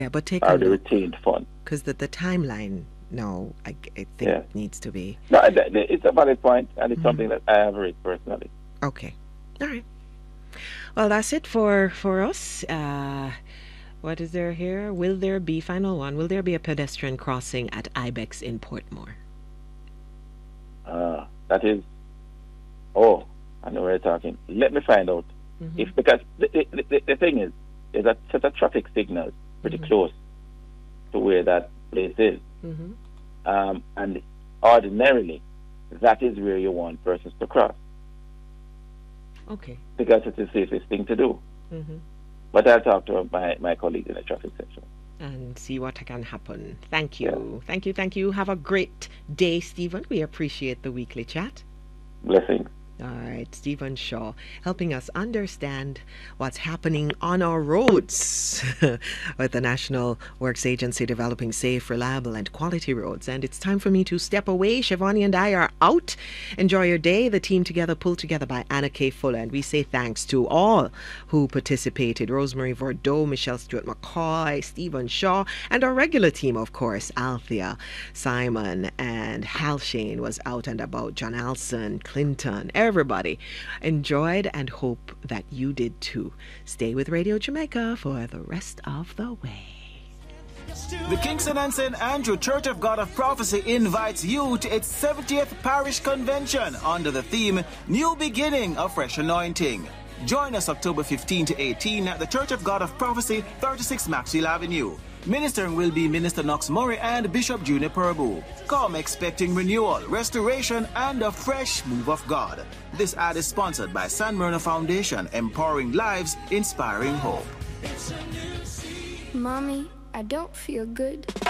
Yeah, but take a or the look, retained fund. because the timeline, no, I think Yeah. needs to be. No, it's a valid point, and it's something that I have raised personally. Okay. All right. Well, that's it for us. What is there here? Will there be, final one, will there be a pedestrian crossing at Ibex in Portmore? That is, oh, I know where you're talking. Let me find out. If because the thing is that set of traffic signals pretty close to where that place is, and ordinarily that is where you want persons to cross Okay. because it's the safest thing to do. But I'll talk to my colleagues in the traffic section And see what can happen. Thank you. Yeah. Thank you. Have a great day, Stephen. We appreciate the weekly chat. Blessings. All right, Stephen Shaw, helping us understand what's happening on our roads with the National Works Agency developing safe, reliable and quality roads. And it's time for me to step away. Shivani and I are out. Enjoy your day. The team together, pulled together by Anna K. Fuller. And we say thanks to all who participated. Rosemary Vordeaux, Michelle Stewart McCoy, Stephen Shaw, and our regular team, of course, Althea, Simon, and Hal Shane was out and about. John Alson, Clinton, everybody enjoyed and hope that you did too. Stay with Radio Jamaica for the rest of the way. The Kingston and St. Andrew Church of God of Prophecy invites you to its 70th Parish Convention under the theme New Beginning of Fresh Anointing. Join us October 15 to 18 at the Church of God of Prophecy, 36 Maxwell Avenue. Ministering will be Minister Knox Murray and Bishop Junior Purbu. Come expecting renewal, restoration, and a fresh move of God. This ad is sponsored by San Myrna Foundation, empowering lives, inspiring hope. Mommy, I don't feel good.